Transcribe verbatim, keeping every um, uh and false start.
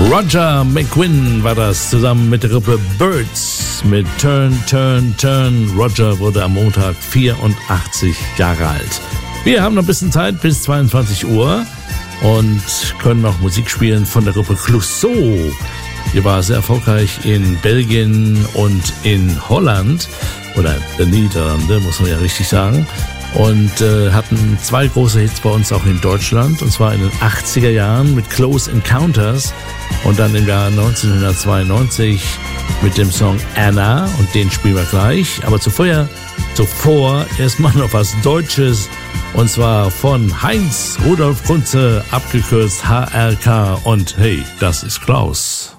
Roger McGuinn war das, zusammen mit der Gruppe Birds mit Turn, Turn, Turn. Roger wurde am Montag vierundachtzig Jahre alt. Wir haben noch ein bisschen Zeit bis zweiundzwanzig Uhr und können noch Musik spielen von der Gruppe Clouseau. Die war sehr erfolgreich in Belgien und in Holland oder den Niederlande, muss man ja richtig sagen. Und äh, hatten zwei große Hits bei uns auch in Deutschland, und zwar in den achtziger Jahren mit Close Encounters und dann im Jahr neunzehnhundertzweiundneunzig mit dem Song Anna, und den spielen wir gleich. Aber zuvor, zuvor erstmal noch was Deutsches, und zwar von Heinz Rudolf Kunze, abgekürzt H R K, und hey, das ist Klaus.